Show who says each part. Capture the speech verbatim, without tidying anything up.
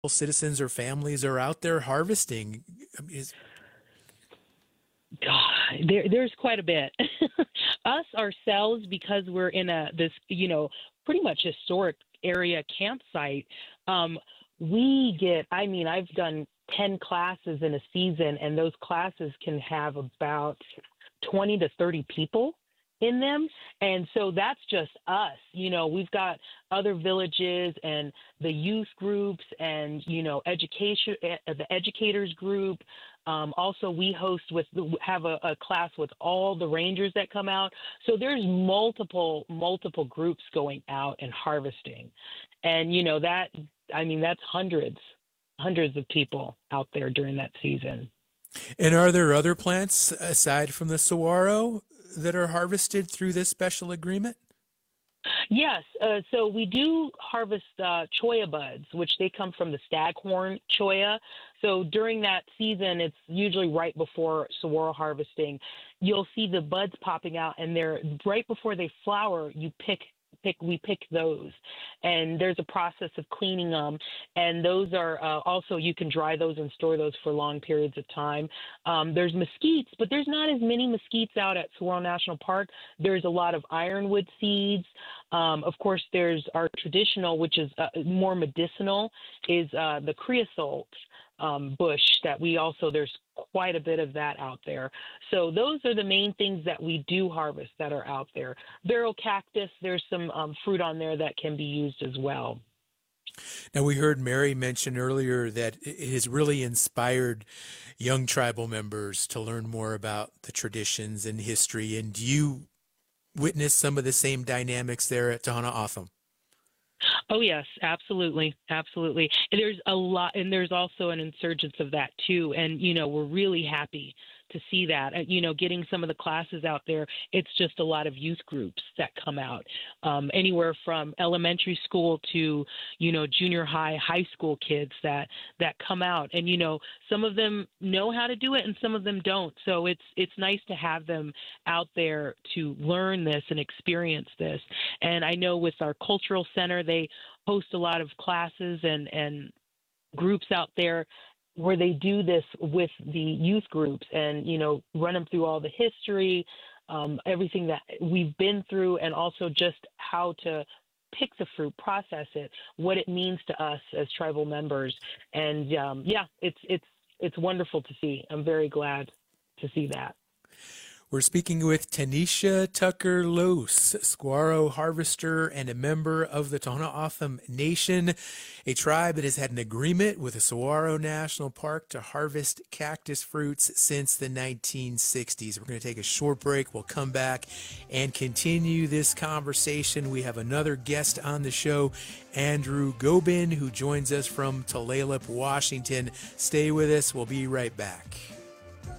Speaker 1: citizens or families are out there harvesting? I mean, is,
Speaker 2: God, there, there's quite a bit. Us ourselves, because we're in a this you know pretty much historic area campsite. Um, we get. I mean, I've done ten classes in a season, and those classes can have about twenty to thirty people in them. And so that's just us. You know, we've got other villages and the youth groups and, you know, education, eh, the educators group. Um, also, we host with, have a, a class with all the rangers that come out. So there's multiple, multiple groups going out and harvesting. And, you know, that, I mean, that's hundreds, hundreds of people out there during that season.
Speaker 1: and are there other plants aside from the saguaro that are harvested through this special agreement?
Speaker 2: Yes, uh, so we do harvest uh, cholla buds, which they come from the staghorn cholla. So during that season, it's usually right before saguaro harvesting. You'll see the buds popping out, and they're right before they flower. You pick, pick, we pick those, and there's a process of cleaning them. And those are uh, also you can dry those and store those for long periods of time. Um, there's mesquites, but there's not as many mesquites out at Saguaro National Park. There's a lot of ironwood seeds. Um, of course, there's our traditional, which is uh, more medicinal, is uh, the creosote um, bush that we also, there's quite a bit of that out there. So those are the main things that we do harvest that are out there. Barrel cactus, there's some um, fruit on there that can be used as well.
Speaker 1: Now, we heard Mary mention earlier that it has really inspired young tribal members to learn more about the traditions and history. And do you witness some of the same dynamics there at Tohono O'odham?
Speaker 2: Oh, yes, absolutely. Absolutely. There's a lot, and there's also an insurgence of that too. And, you know, we're really happy to see that. Uh, You know, getting some of the classes out there, it's just a lot of youth groups that come out, um, anywhere from elementary school to, you know, junior high, high school kids that that come out. And, you know, some of them know how to do it and some of them don't. So it's it's nice to have them out there to learn this and experience this. And I know with our cultural center, they host a lot of classes and, and groups out there where they do this with the youth groups and, you know, run them through all the history, um, everything that we've been through, and also just how to pick the fruit, process it, what it means to us as tribal members. And um, yeah, it's it's it's wonderful to see. I'm very glad to see that.
Speaker 1: We're speaking with Tanisha Tucker Lose, saguaro harvester and a member of the Tohono O'odham Nation, a tribe that has had an agreement with the Saguaro National Park to harvest cactus fruits since the nineteen sixties. We're going to take a short break. We'll come back and continue this conversation. We have another guest on the show, Andrew Gobin, who joins us from Tulalip, Washington. Stay with us. We'll be right back.